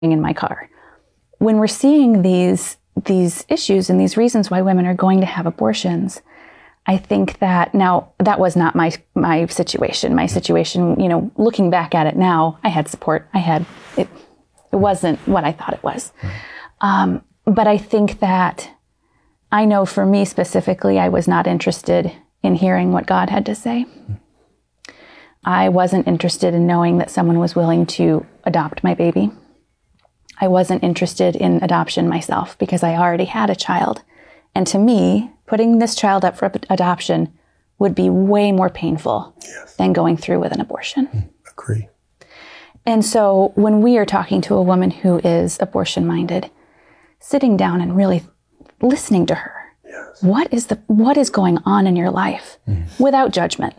in my car. When we're seeing these issues and these reasons why women are going to have abortions, I think that now that was not my situation. My situation, looking back at it now, I had support. It wasn't what I thought it was. But I think that I know for me specifically, I was not interested in hearing what God had to say. I wasn't interested in knowing that someone was willing to adopt my baby. I wasn't interested in adoption myself because I already had a child. And to me, putting this child up for adoption would be way more painful than going through with an abortion. Agree. And so when we are talking to a woman who is abortion-minded, sitting down and really listening to her, what is going on in your life without judgment?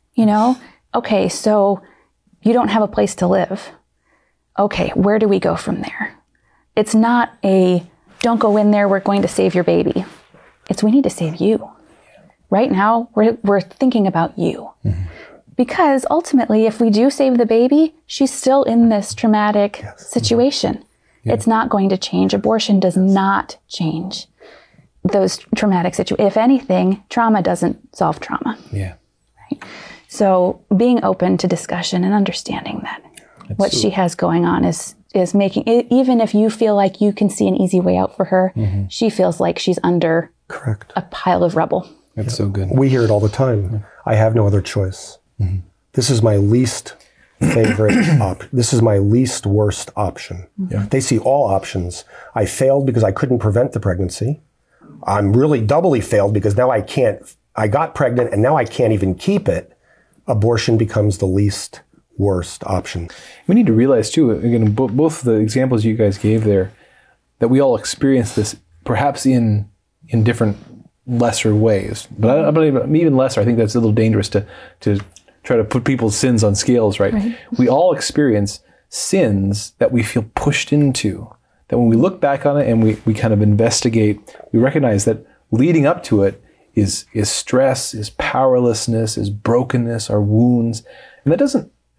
Okay, so you don't have a place to live. Okay, where do we go from there? It's not don't go in there, we're going to save your baby. It's we need to save you. Right now, we're thinking about you. Because ultimately, if we do save the baby, she's still in this traumatic situation. It's not going to change. Abortion does not change those traumatic situations. If anything, trauma doesn't solve trauma. Yeah. Right? So being open to discussion and understanding that what she has going on is making it, even if you feel like you can see an easy way out for her, she feels like she's under a pile of rubble. That's so good. We hear it all the time. I have no other choice. This is my least favorite option. This is my least worst option. They see all options. I failed because I couldn't prevent the pregnancy. I'm really doubly failed because now I got pregnant and now I can't even keep it. Abortion becomes the least worst option. We need to realize too, again, both the examples you guys gave there, that we all experience this perhaps in different lesser ways. But I believe even lesser, I think that's a little dangerous to try to put people's sins on scales, right? We all experience sins that we feel pushed into, that when we look back on it and we kind of investigate, we recognize that leading up to it is stress, is powerlessness, is brokenness, our wounds. And that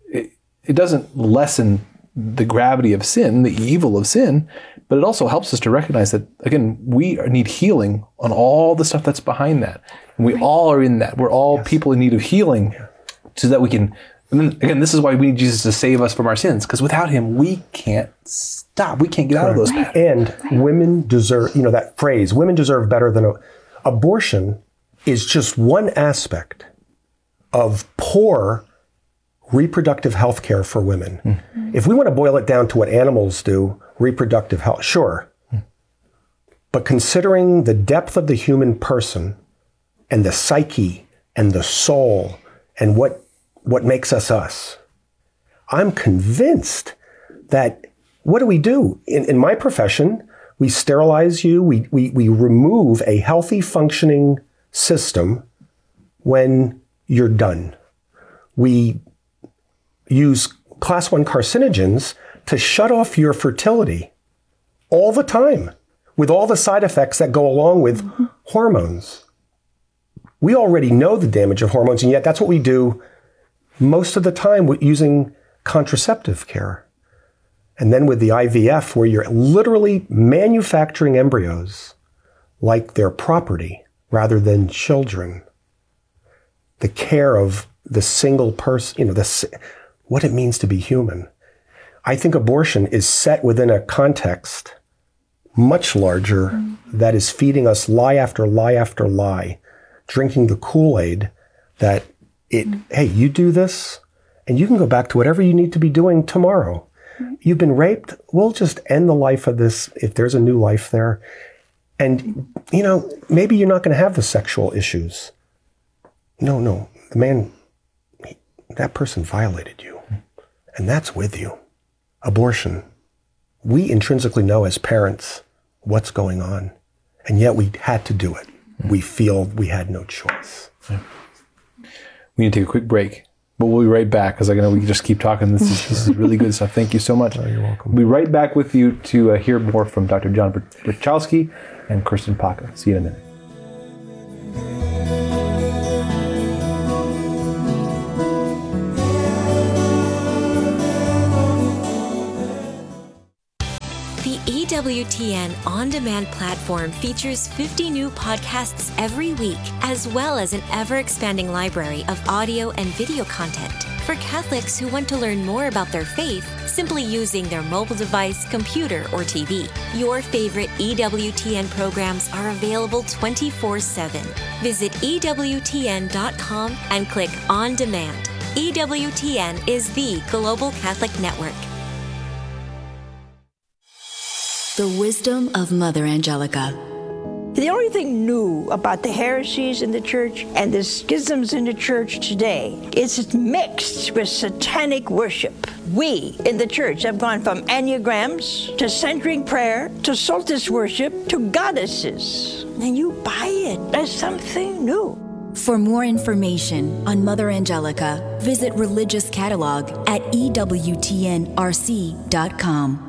doesn't lessen the gravity of sin, the evil of sin, but it also helps us to recognize that, again, we need healing on all the stuff that's behind that. And we all are in that. We're all people in need of healing so that we can, and then again, this is why we need Jesus to save us from our sins, because without him, we can't stop. We can't get out of those patterns. And women deserve, that phrase, women deserve better than abortion is just one aspect of poor reproductive health care for women. If we want to boil it down to what animals do, reproductive health, sure. But considering the depth of the human person and the psyche and the soul and what makes us us, I'm convinced that what do? In my profession, we sterilize you, we remove a healthy functioning system when you're done. We use class 1 carcinogens to shut off your fertility all the time with all the side effects that go along with hormones. We already know the damage of hormones, and yet that's what we do most of the time with using contraceptive care. And then with the IVF, where you're literally manufacturing embryos like they're property rather than children. The care of the single person, what it means to be human. I think abortion is set within a context much larger that is feeding us lie after lie after lie, drinking the Kool-Aid that hey, you do this and you can go back to whatever you need to be doing tomorrow. You've been raped. We'll just end the life of this if there's a new life there. And, maybe you're not going to have the sexual issues. No. The man, that person violated you. And that's with you. Abortion. We intrinsically know as parents what's going on. And yet we had to do it. We feel we had no choice. We need to take a quick break. But we'll be right back, because I know we can just keep talking. This is really good stuff. Thank you so much. Oh, you're welcome. We'll be right back with you to hear more from Dr. John Bruchalski and Kirsten Paca. See you in a minute. The EWTN On Demand platform features 50 new podcasts every week, as well as an ever-expanding library of audio and video content. For Catholics who want to learn more about their faith, simply using their mobile device, computer, or TV. Your favorite EWTN programs are available 24/7. Visit EWTN.com and click On Demand. EWTN is the global Catholic network. The wisdom of Mother Angelica. The only thing new about the heresies in the church and the schisms in the church today is it's mixed with satanic worship. We in the church have gone from enneagrams to centering prayer to solstice worship to goddesses. And you buy it as something new. For more information on Mother Angelica, visit Religious Catalog at EWTNRC.com.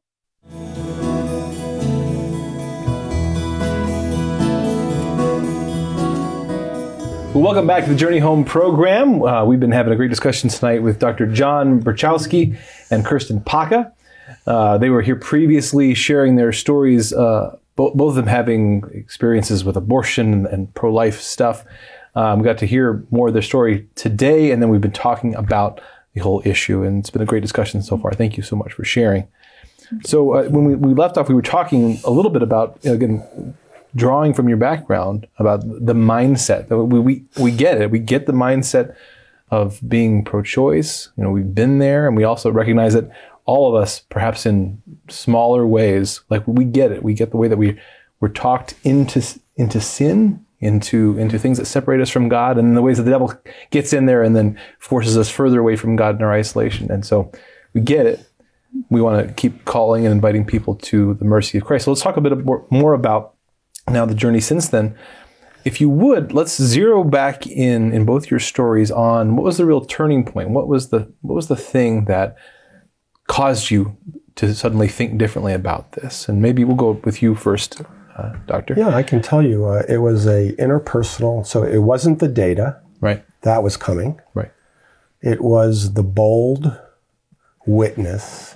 Well, welcome back to the Journey Home program. We've been having a great discussion tonight with Dr. John Berchowski and Kirsten Paca. They were here previously sharing their stories, both of them having experiences with abortion and pro-life stuff. We got to hear more of their story today, and then we've been talking about the whole issue, and it's been a great discussion so far. Thank you so much for sharing. So when we left off, we were talking a little bit about, again, drawing from your background about the mindset. We get it. We get the mindset of being pro-choice. We've been there, and we also recognize that all of us, perhaps in smaller ways, like we get it. We get the way that we're talked into sin, into things that separate us from God, and the ways that the devil gets in there and then forces us further away from God in our isolation. And so we get it. We want to keep calling and inviting people to the mercy of Christ. So let's talk a bit more about now the journey since then. If you would, let's zero back in both your stories on what was the real turning point. What was the thing that caused you to suddenly think differently about this? And maybe we'll go with you first, Doctor. Yeah, I can tell you, it was a interpersonal. So it wasn't the data, right? That was coming, right? It was the bold witness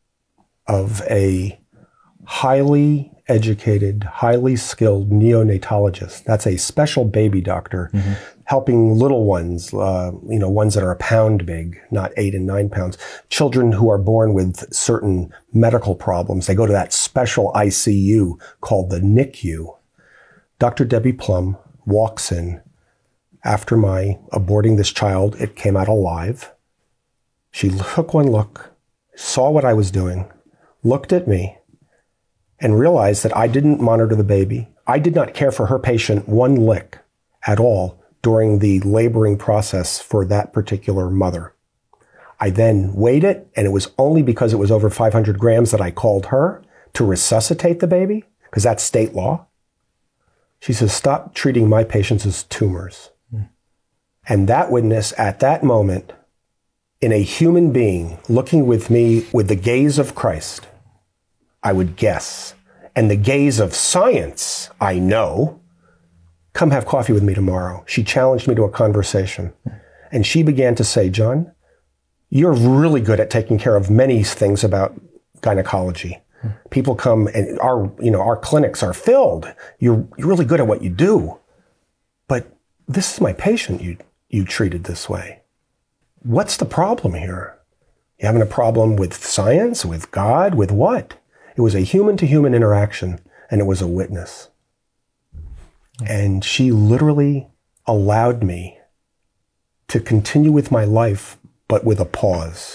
of a highly educated, highly skilled neonatologist. That's a special baby doctor, helping little ones, ones that are a pound big, not 8 and 9 pounds. Children who are born with certain medical problems, they go to that special ICU called the NICU. Dr. Debbie Plum walks in after my aborting this child. It came out alive. She took one look, saw what I was doing, looked at me, and realized that I didn't monitor the baby. I did not care for her patient one lick at all during the laboring process for that particular mother. I then weighed it, and it was only because it was over 500 grams that I called her to resuscitate the baby, because that's state law. She says, "Stop treating my patients as tumors." And that witness at that moment, in a human being looking with me with the gaze of Christ, I would guess, and the gaze of science, I know, come have coffee with me tomorrow. She challenged me to a conversation. And she began to say, "John, you're really good at taking care of many things about gynecology. People come and our clinics are filled. You're really good at what you do. But this is my patient you treated this way. What's the problem here? You having a problem with science, with God, with what?" It was a human-to-human interaction, and it was a witness. And she literally allowed me to continue with my life, but with a pause.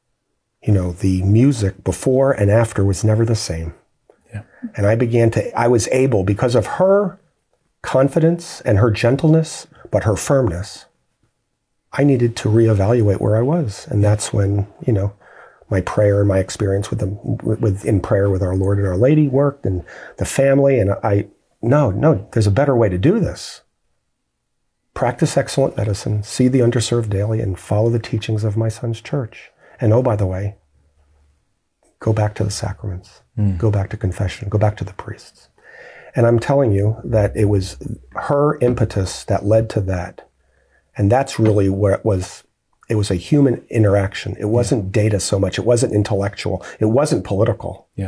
The music before and after was never the same. Yeah. And I was able, because of her confidence and her gentleness, but her firmness, I needed to reevaluate where I was. And that's when, my prayer and my experience in prayer with our Lord and Our Lady worked, and the family. And no, there's a better way to do this. Practice excellent medicine, see the underserved daily, and follow the teachings of my son's church. And oh, by the way, go back to the sacraments, go back to confession, go back to the priests. And I'm telling you that it was her impetus that led to that. And that's really where it was. It was a human interaction. It wasn't data so much. It wasn't intellectual. It wasn't political. Yeah.